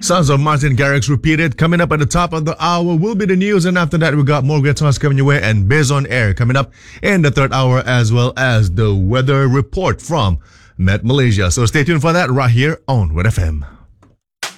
Sounds of Martin Garrix repeated. Coming up at the top of the hour will be the news, and after that we got more great songs coming your way and Biz on Air coming up in the third hour, as well as the weather report from Met Malaysia. So stay tuned for that right here on Red FM.